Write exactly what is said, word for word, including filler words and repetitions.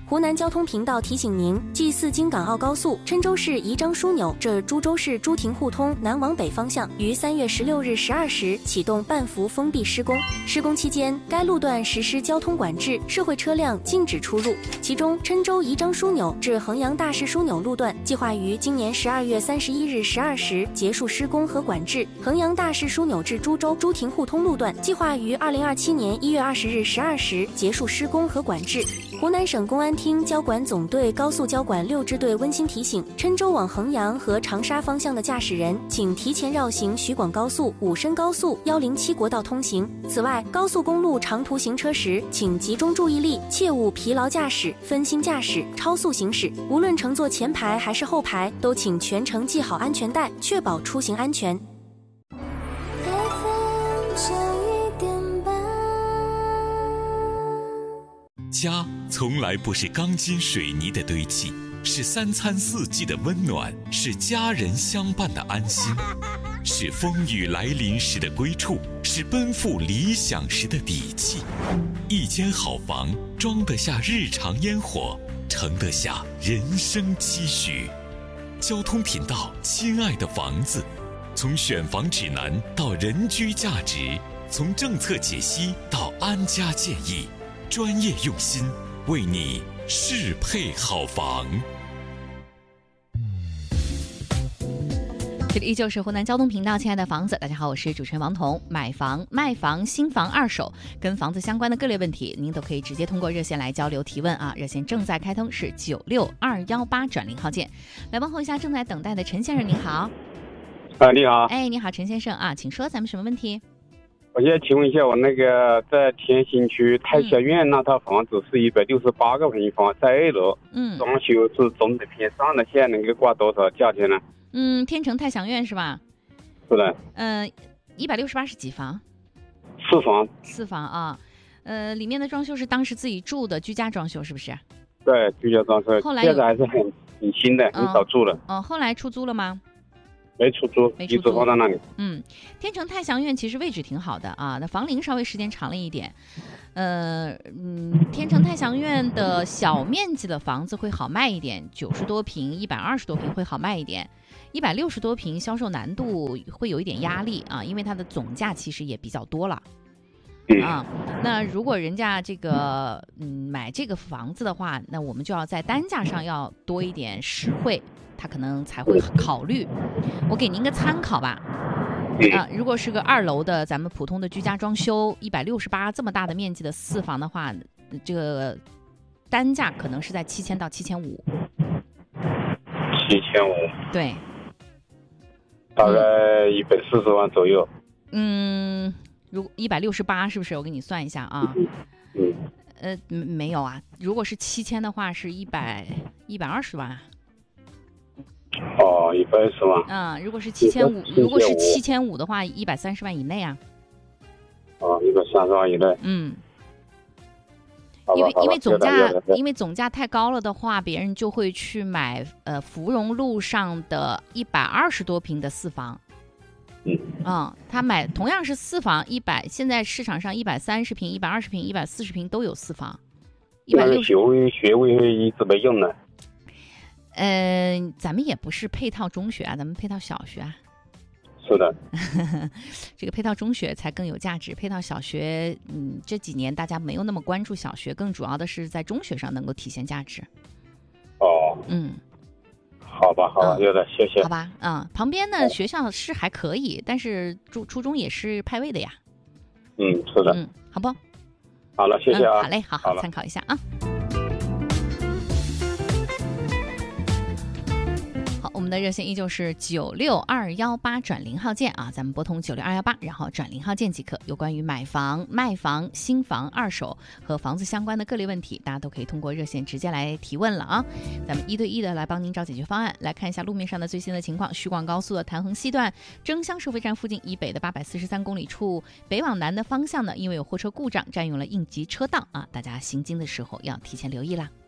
湖南交通频道提醒您，继四京港澳高速郴州市宜章枢纽至株洲市朱亭互通南往北方向于三月十六日十二时启动半幅封闭施工。施工期间，该路段实施交通管制，社会车辆禁止出入。其中，郴州宜章枢纽至衡阳大市枢纽路段计划于今年十二月三十一日十二时结束施工和管制；衡阳大市枢纽至株洲朱亭互通路段计划于二零二七年一月二十日十二时结束施工和管制。湖南省公安厅交管总队高速交管六支队温馨提醒：郴州往衡阳和长沙方向的驾驶人，请提前绕行徐广高速、武深高速、一零七国道通行。此外，高速公路长途行车时，请集中注意力，切勿疲劳驾驶、分心驾驶、超速行驶。无论乘坐前排还是后排，都请全程系好安全带，确保出行安全。 家从来不是钢筋水泥的堆砌，是三餐四季的温暖，是家人相伴的安心，是风雨来临时的归处，是奔赴理想时的底气。一间好房，装得下日常烟火，盛得下人生期许。交通频道，亲爱的房子，从选房指南到人居价值，从政策解析到安家建议，专业用心，为你适配好房。 这里依旧是湖南交通频道，亲爱的房子，大家好，我是主持人王彤。买房、卖房、新房、二手，跟房子相关的各类问题，您都可以直接通过热线来交流提问啊！热线正在开通，是九六二幺八转零号键。来问候一下正在等待的陈先生，你好。 啊，你好。 哎，你好，陈先生啊，请说，咱们什么问题？ 我现在请问一下，我那个在天心区太霞苑那套房子是一百六十八个平方，在二楼， 嗯， 装修是中等偏上的，现在能够挂多少价钱呢？ 嗯，天成太祥苑是吧？ 是的。 嗯，一百六十八是几房？ 四房。 四房啊，呃，里面的装修是当时自己住的居家装修，是不是？ 对，居家装修。 后来现在还是很很新的，很少住了。 嗯、呃，后来出租了吗？ 没出租， 没出租， 一直放在那里。 嗯，天成太祥苑其实位置挺好的啊，那房龄稍微时间长了一点。呃，嗯，天成太祥苑的小面积的房子会好卖一点，九十多平、一百二十多平会好卖一点，一百六十多平销售难度会有一点压力啊，因为它的总价其实也比较多了。啊，那如果人家这个嗯买这个房子的话，那我们就要在单价上要多一点实惠，他可能才会考虑。我给您个参考吧。啊，如果是个二楼的咱们普通的居家装修，一百六十八这么大的面积的四房的话，这个单价可能是在七千到七千五。 七千五。对。大概一百四十万左右。 嗯，如果一百六十八是不是？我给你算一下啊。 嗯。 呃，没有啊，如果是七千的话，是一百一百二十万。 哦，一百二十万。 嗯，如果是七千五，如果是七千五的话，一百三十万以内啊。 哦，一百三十万以内。 嗯。因为因为总价因为总价太高了的话，别人就会去买呃芙蓉路上的一百二十多平的四房。 嗯。 嗯，他买同样是四房，一百现在市场上一百三十平、一百二十平、一百四十平都有四房。一百六十。 学位学位一直没用呢。 嗯、呃，咱们也不是配套中学啊，咱们配套小学啊。 是的。 这个配套中学才更有价值，配套小学，嗯，这几年大家没有那么关注小学，更主要的是在中学上能够体现价值。 哦。 嗯。 好吧，好吧，有的，谢谢。 好吧，嗯，旁边的学校是还可以，但是初初中也是派位的呀。 嗯，是的。 嗯，好不？ 好了，谢谢啊。 嗯、好嘞，好好参考一下啊。好，我们的热线依旧是九六二幺八转零号键啊，咱们拨通九六二幺八，然后转零号键即可。有关于买房、卖房、新房、二手和房子相关的各类问题，大家都可以通过热线直接来提问了啊。咱们一对一的来帮您找解决方案。来看一下路面上的最新的情况：徐广高速的潭衡西段争乡收费站附近以北的八百四十三公里处，北往南的方向呢，因为有货车故障，占用了应急车道啊，大家行经的时候要提前留意啦。